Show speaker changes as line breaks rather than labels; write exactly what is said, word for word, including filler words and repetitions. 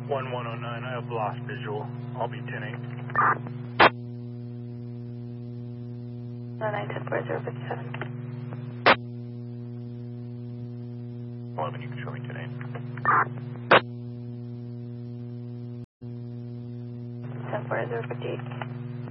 one one oh nine, I have lost visual. I'll be ten eight.
nine ten four zero fifty seven.
eleven, you can show me ten eight.
ten four zero fifty eight.